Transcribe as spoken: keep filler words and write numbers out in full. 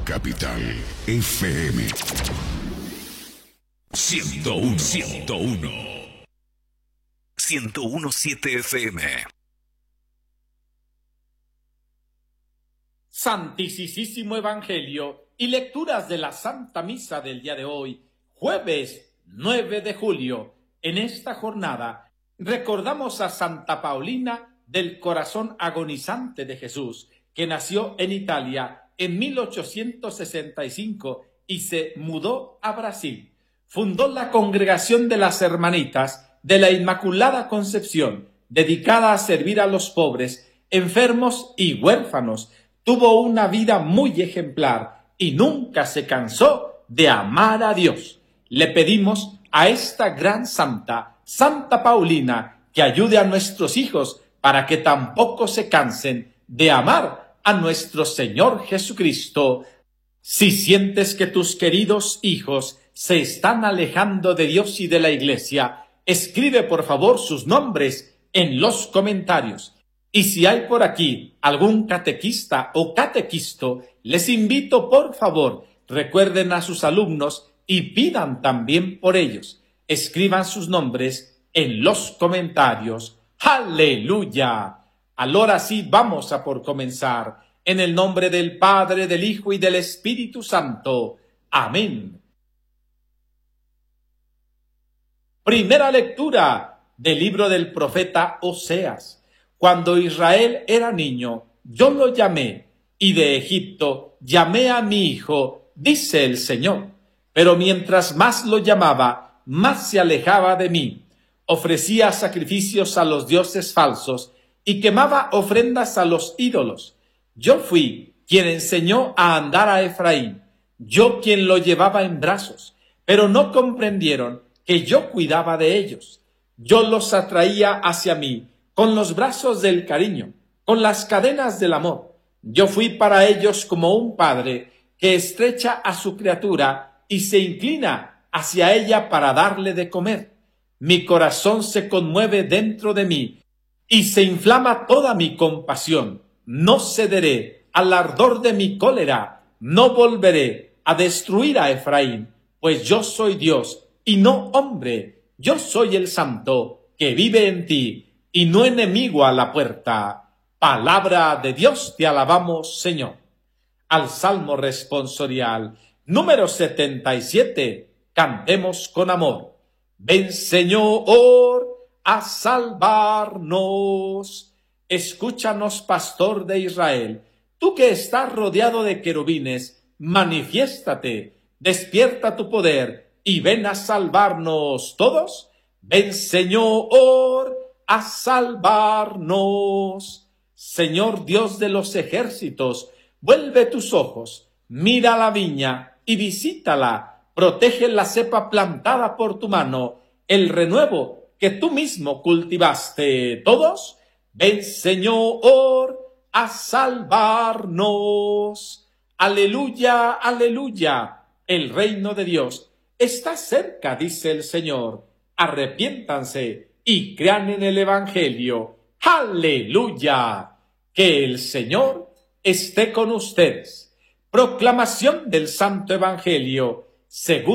Capital F M. ciento uno, ciento uno. ciento uno punto siete F M. Santísimo Evangelio y lecturas de la Santa Misa del día de hoy, jueves nueve de julio. En esta jornada recordamos a Santa Paulina del Corazón Agonizante de Jesús, que nació en Italia en mil ochocientos sesenta y cinco y se mudó a Brasil. Fundó la Congregación de las Hermanitas de la Inmaculada Concepción, dedicada a servir a los pobres, enfermos y huérfanos. Tuvo una vida muy ejemplar y nunca se cansó de amar a Dios. Le pedimos a esta gran santa, Santa Paulina, que ayude a nuestros hijos para que tampoco se cansen de amar a nuestro Señor Jesucristo. Si sientes que tus queridos hijos se están alejando de Dios y de la Iglesia, escribe por favor sus nombres en los comentarios. Y si hay por aquí algún catequista o catequisto, les invito por favor, recuerden a sus alumnos y pidan también por ellos. Escriban sus nombres en los comentarios. ¡Aleluya! Ahora sí vamos a por comenzar. En el nombre del Padre, del Hijo y del Espíritu Santo. Amén. Primera lectura del libro del profeta Oseas. Cuando Israel era niño, yo lo llamé, y de Egipto llamé a mi hijo, dice el Señor. Pero mientras más lo llamaba, más se alejaba de mí. Ofrecía sacrificios a los dioses falsos y quemaba ofrendas a los ídolos. Yo fui quien enseñó a andar a Efraín, yo quien lo llevaba en brazos, pero no comprendieron que yo cuidaba de ellos. Yo los atraía hacia mí con los brazos del cariño, con las cadenas del amor. Yo fui para ellos como un padre que estrecha a su criatura y se inclina hacia ella para darle de comer. Mi corazón se conmueve dentro de mí y se inflama toda mi compasión. No cederé al ardor de mi cólera, no volveré a destruir a Efraín, pues yo soy Dios y no hombre. Yo soy el Santo que vive en ti y no enemigo a la puerta. Palabra de Dios, te alabamos, Señor. Al Salmo responsorial número setenta y siete, cantemos con amor. Ven, Señor, a salvarnos. Escúchanos, pastor de Israel. Tú que estás rodeado de querubines, manifiéstate, despierta tu poder y ven a salvarnos todos. Ven, Señor, a salvarnos. Señor Dios de los ejércitos, vuelve tus ojos, mira la viña y visítala. Protege la cepa plantada por tu mano, el renuevo que tú mismo cultivaste. Todos, ven, Señor, a salvarnos. Aleluya, aleluya. El reino de Dios está cerca, dice el Señor. Arrepiéntanse y crean en el Evangelio. ¡Aleluya! Que el Señor esté con ustedes. Proclamación del Santo Evangelio según